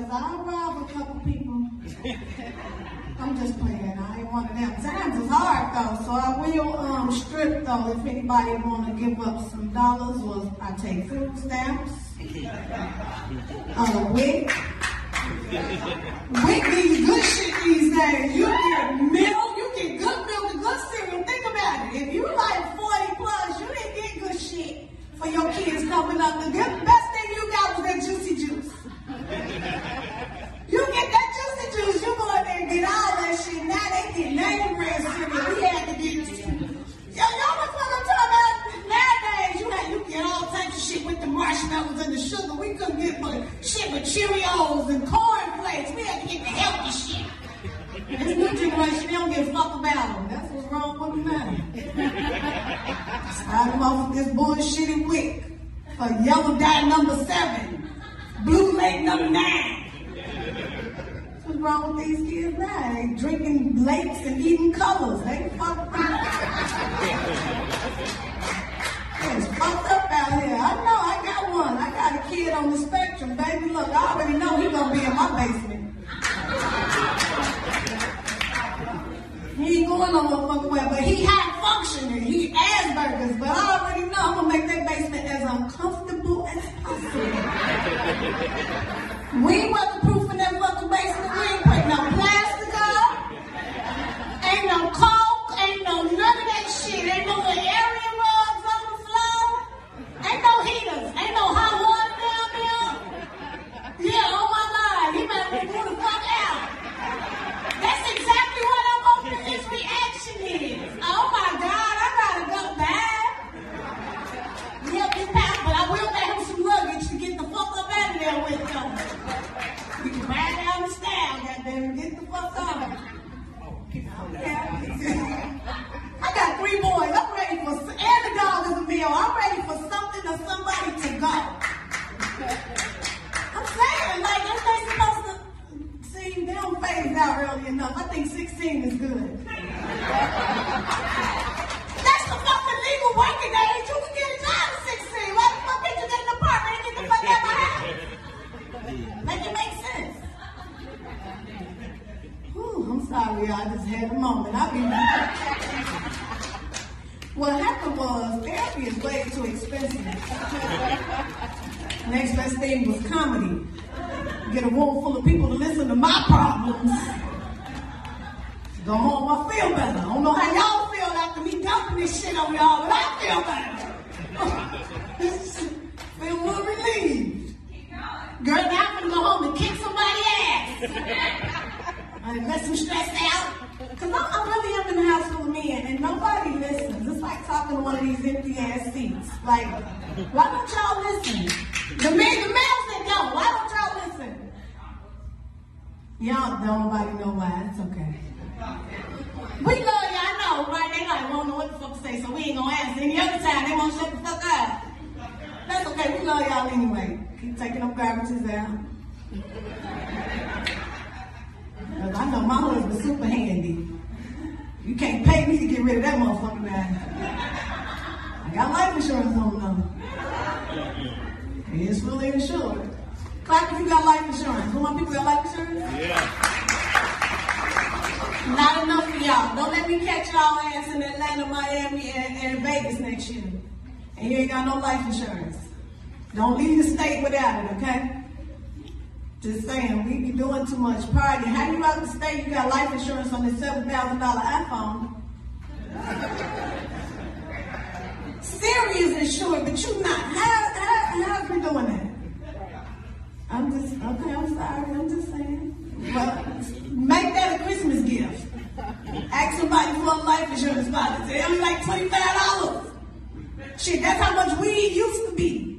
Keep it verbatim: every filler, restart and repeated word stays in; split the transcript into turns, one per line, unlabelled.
because I robbed a couple people. I'm just playing. I ain't one of them. Times is hard though, so I will um, strip though if anybody want to give up some dollars, or I take food stamps. Uh, WIC. WIC needs good shit these days. You get milk, you get good milk and good cereal. Think about it. If you like forty plus, you didn't get good shit for your kids coming up. The good, best thing you got was that juicy juice. You get that juicy juice, you go in there and get all that shit. Now they get name brand cereal. We had to get, yo, y'all know what I'm talking about? Nowadays, you had, you get all types of shit with the marshmallows and the sugar. We couldn't get but shit with Cheerios and cornflakes. We had to get the healthy shit. This new generation, they don't give a fuck about them. That's what's wrong with them now. Start them off with this bullshitty WIC for yellow dye number seven, blue lake number nine. What's wrong with these kids now? They drinking lakes and eating colors. They fucked up. It's fucked up out here. I know, I got one. I got a kid on the spectrum, baby. Look, I already know he gonna be in my basement. He ain't going no motherfucking way, but he high functioning. He Asperger's, but I already know I'm gonna make that basement as uncomfortable as possible. We ain't weatherproofing that fucking basement. We ain't putting no plastic up. Ain't no coke. Ain't no none of that shit. Ain't no area rugs on the floor. Ain't no heaters. Ain't no hot water down there. Yeah, on my line. He better move the fuck out. That's exactly what I'm hoping his reaction is. Oh my God, I gotta go back. Yep, it's packed, but I will get him some luggage to get the fuck up out of there with him. We can ride down the style, goddamn, get the fuck out. I got three boys. I'm ready for, and the dog is a meal. I'm ready for something or somebody to go. I'm saying, like, if they supposed to, see, they don't phase out early enough. I think sixteen is good. That's the fucking legal working age. You can get a job at sixteen. Why the fuck did you get an apartment and get the fuck out of my house? Make it make sense. Whew, I'm sorry, I just had a moment. I be. What happened was, therapy is way too expensive. Next best thing was comedy. Get a room full of people to listen to my problems. Go home, I feel better. I don't know how y'all feel after me dumping this shit on y'all, but I feel better. Feel more relieved. Girl, now I'm gonna go home and kick somebody's ass. I let some stress out. Because I really am in the house full of men, and nobody listens. It's like talking to one of these empty ass seats. Like, why don't y'all listen? The men, the males that don't, why don't y'all listen? Y'all don't nobody know why. It's okay. We love y'all, know, right? They like won't know what the fuck to say, so we ain't gonna answer. Any other time, they won't shut the fuck up. That's okay. We love y'all anyway. Keep taking them garbages out. Cause I know my husband's super handy. You can't pay me to get rid of that motherfucker now. I got life insurance on them. It's fully insured. Clap if you got life insurance. Who want people got life insurance?
Yeah.
Not enough for y'all. Don't let me catch y'all ass in Atlanta, Miami, and, and Vegas next year. And you ain't got no life insurance. Don't leave the state without it, okay? Just saying, we be doing too much partying. How you out the state, you got life insurance on this seven thousand dollar iPhone? Siri is insured, but you not. How, how, how's we doing that? I'm just, okay, I'm sorry, I'm just saying. Well, make that a Christmas gift. Ask somebody for a life insurance policy. They only like twenty-five dollars. Shit, that's how much weed used to be.